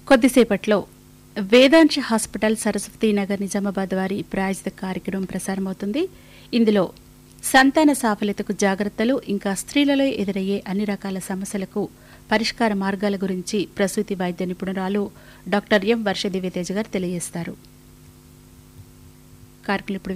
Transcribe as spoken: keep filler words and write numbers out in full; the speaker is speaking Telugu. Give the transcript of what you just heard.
కొద్దిసేపట్లో వేదాంశ హాస్పిటల్ సరస్వతీ నగర్ నిజామాబాద్ వారి ప్రాయోజిత కార్యక్రమం ప్రసారమవుతుంది. ఇందులో సంతాన సాఫల్యతకు జాగ్రత్తలు, ఇంకా స్త్రీలలో ఎదురయ్యే అన్ని రకాల సమస్యలకు పరిష్కార మార్గాల గురించి ప్రసూతి వైద్య నిపుణురాలు డాక్టర్ ఎం వర్ష దివ్యతేజ గారు తెలియజేస్తారు. కార్యక్రమం ఇప్పుడు